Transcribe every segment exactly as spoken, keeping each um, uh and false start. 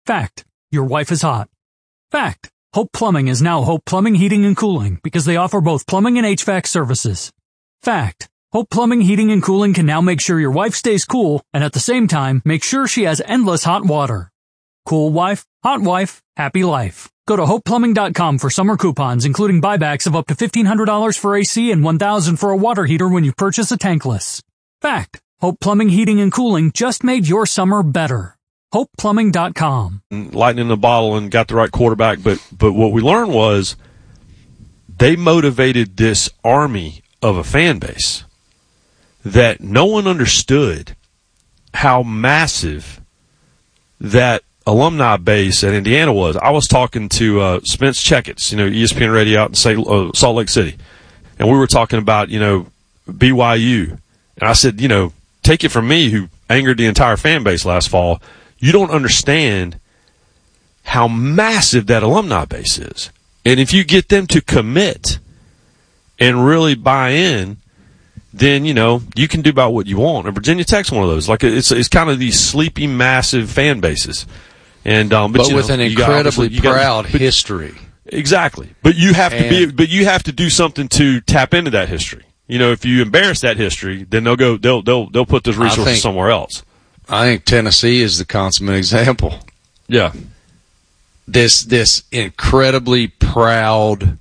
Fact. Your wife is hot. Fact. Hope Plumbing is now Hope Plumbing, Heating, and Cooling because they offer both plumbing and H V A C services. Fact. Hope Plumbing, Heating, and Cooling can now make sure your wife stays cool and at the same time make sure she has endless hot water. Cool wife, hot wife, happy life. Go to hope plumbing dot com for summer coupons, including buybacks of up to fifteen hundred dollars for A C and one thousand dollars for a water heater when you purchase a tankless. Fact. Hope Plumbing, Heating, and Cooling just made your summer better. hope plumbing dot com. Lightning in the bottle and got the right quarterback, but but what we learned was they motivated this army of a fan base that no one understood how massive that alumni base at Indiana was. I was talking to uh, Spence Checketts, you know, E S P N Radio out in Saint, uh, Salt Lake City, and we were talking about, you know, B Y U. And I said, you know, take it from me, who angered the entire fan base last fall, you don't understand how massive that alumni base is. And if you get them to commit and really buy in, then, you know, you can do about what you want. And Virginia Tech's one of those. Like, it's it's kind of these sleepy, massive fan bases. And um, but, but you with know, an you incredibly got, you got, proud but, history. Exactly. But you have and, to be. But you have to do something to tap into that history. You know, if you embarrass that history, then they'll go. They'll they'll they'll put those resources think, somewhere else. I think Tennessee is the consummate example. Yeah. This this incredibly proud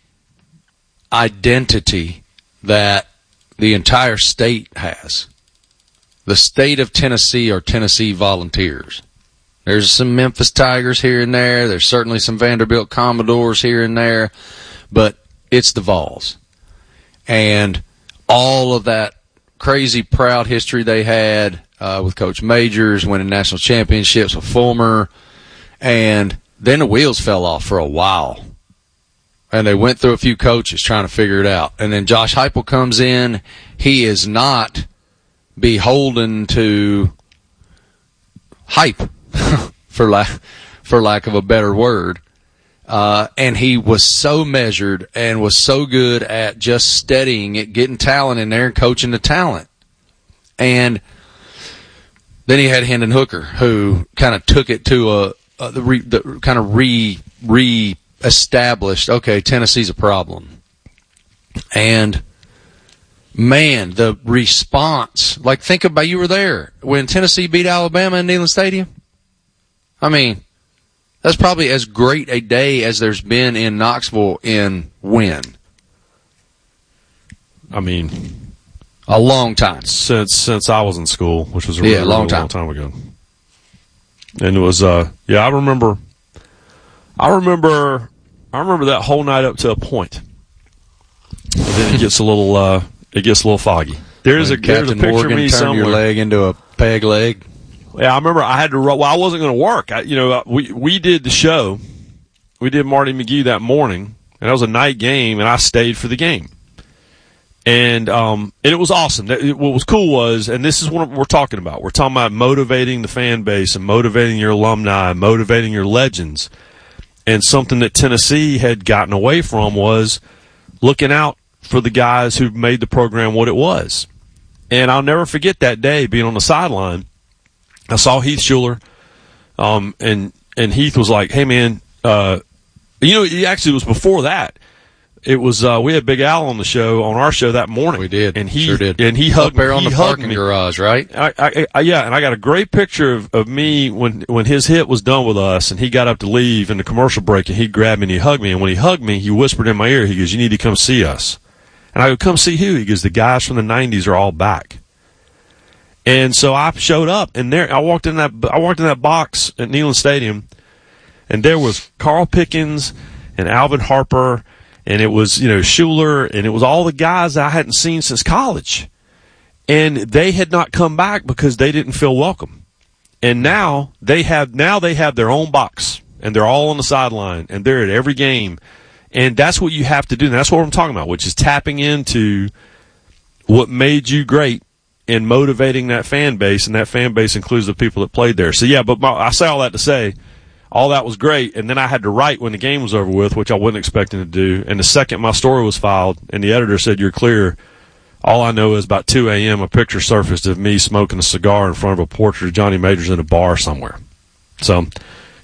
identity that the entire state has. The state of Tennessee are Tennessee Volunteers. There's some Memphis Tigers here and there. There's certainly some Vanderbilt Commodores here and there. But it's the Vols. And all of that crazy proud history they had uh, with Coach Majors, winning national championships with Fulmer. And then the wheels fell off for a while. And they went through a few coaches trying to figure it out. And then Josh Heupel comes in. He is not beholden to hype, for lack, for lack of a better word. Uh, and he was so measured and was so good at just steadying it, getting talent in there and coaching the talent. And then he had Hendon Hooker, who kind of took it to a, a the, re, the kind of re, re, established, okay, Tennessee's a problem. And, man, the response, like, think about, you were there when Tennessee beat Alabama in Neyland Stadium. I mean, that's probably as great a day as there's been in Knoxville in when? I mean, a long time. Since since I was in school, which was a really, yeah, a long, really time. long time ago. And it was, uh, yeah, I remember, I remember, I remember that whole night up to a point. And then it gets a little, uh, it gets a little foggy. There's a, there's a picture Morgan of me turned somewhere. your leg into a peg leg. Yeah, I remember I had to, well, I wasn't going to work. I, you know, we, we did the show. We did Marty McGee that morning, and that was a night game, and I stayed for the game. And, um, and it was awesome. That, it, what was cool was, and this is what we're talking about. We're talking about motivating the fan base and motivating your alumni, and motivating your legends. And something that Tennessee had gotten away from was looking out for the guys who made the program what it was. And I'll never forget that day being on the sideline. I saw Heath Schuler, um, and, and Heath was like, hey man, uh, you know, it actually was before that. It was, uh, we had Big Al on the show, on our show that morning. We did. And he, sure did. and he hugged Up there me. on He the hugged parking me. garage, right? I, I, I, yeah, and I got a great picture of, of me when, when his hit was done with us and he got up to leave in the commercial break and he grabbed me and he hugged me. And when he hugged me, he whispered in my ear, he goes, you need to come see us. And I go, come see who? He goes, the guys from the nineties are all back. And so I showed up, and there I walked in that I walked in that box at Neyland Stadium, and there was Carl Pickens and Alvin Harper, and it was, you know, Schuler, and it was all the guys that I hadn't seen since college, and they had not come back because they didn't feel welcome. And now they have now they have their own box, and they're all on the sideline, and they're at every game, and that's what you have to do. And that's what I'm talking about, which is tapping into what made you great. And motivating that fan base, and that fan base includes the people that played there. So, yeah, but my, I say all that to say, all that was great, and then I had to write when the game was over with, which I wasn't expecting to do. And the second my story was filed, and the editor said, you're clear, all I know is about two a.m. a picture surfaced of me smoking a cigar in front of a portrait of Johnny Majors in a bar somewhere. So,